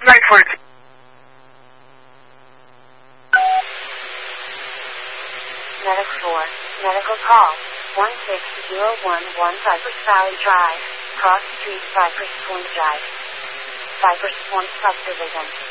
Langford. Medic 4, medical call, 16011 Cypress Valley Drive, Cross Street, Cypress Point Drive. Cypress Point Subdivision.